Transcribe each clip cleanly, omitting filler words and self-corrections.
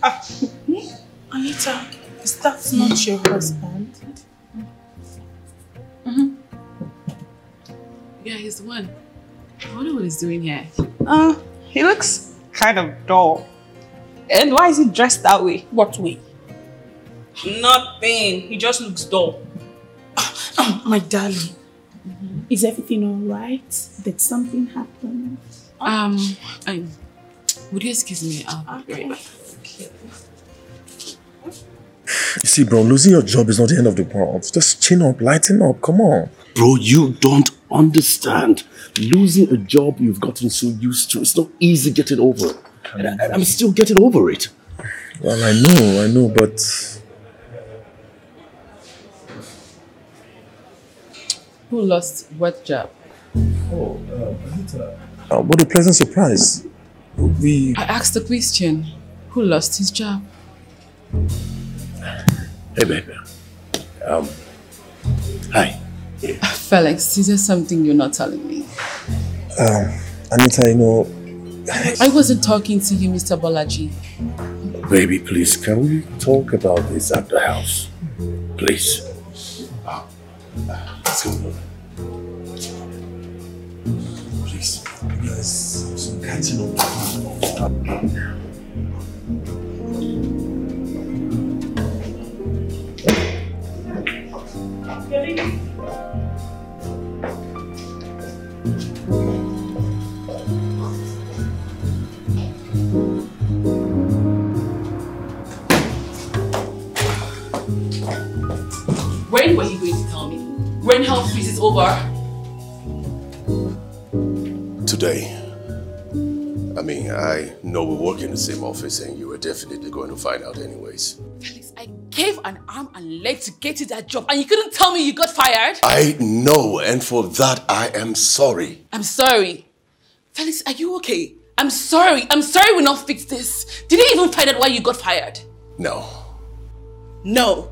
Anita, is that not your husband? Yeah, he's the one. I wonder what he's doing here. He looks kind of dull. And why is he dressed that way? What way? Nothing. He just looks dull. My darling. Is everything alright? Did something happen? Would you excuse me? I'll be right back. You see, bro, losing your job is not the end of the world. Just chin up, lighten up, come on. Bro, you don't understand. Losing a job you've gotten so used to, it's not easy getting over. And I'm still getting over it. Well, I know, but... Who lost what job? What a pleasant surprise. I asked the question. Who lost his job? Hey, baby. Hi. Felix, is there something you're not telling me? Anita, you know... I wasn't talking to you, Mr. Bolaji. Baby, please, can we talk about this at the house? Please. Let's go. Please. Yes. Catching up. When were you going to tell me? When health freeze is over? Today. I mean, I know we work in the same office and you were definitely going to find out anyways. Felix, I gave an arm and leg to get you that job and you couldn't tell me you got fired? I know, and for that I am sorry. I'm sorry. Felix, are you okay? I'm sorry we not fixed this. Did you even find out why you got fired? No. No.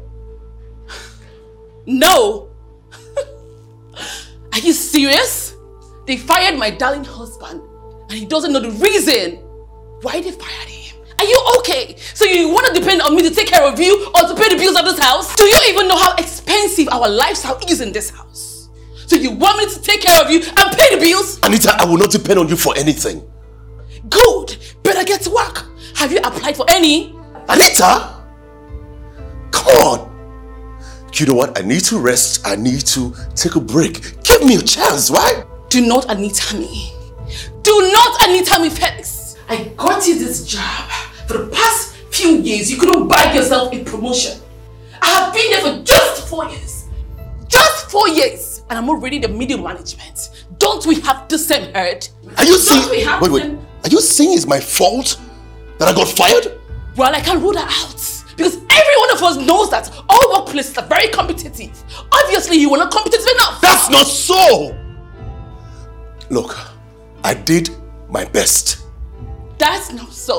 No! Are you serious? They fired my darling husband and he doesn't know the reason why they fired him. Are you okay? So you want to depend on me to take care of you or to pay the bills of this house? Do you even know how expensive our lifestyle is in this house? So you want me to take care of you and pay the bills? Anita, I will not depend on you for anything. Good! Better get to work. Have you applied for any? Anita! Come on! You know what? I need to rest. I need to take a break. Give me a chance, right? Do not Anita me. Do not Anita me, Felix. I got you this job. For the past few years, you couldn't buy yourself a promotion. I have been there for just 4 years. Just 4 years. And I'm already the middle management. Don't we have the same hurt? Are you saying... Wait. Are you saying it's my fault that I got fired? Well, I can't rule that out. Because every one of us knows that all workplaces are very competitive. Obviously, you were not competitive enough. That's not so! Look, I did my best. That's not so.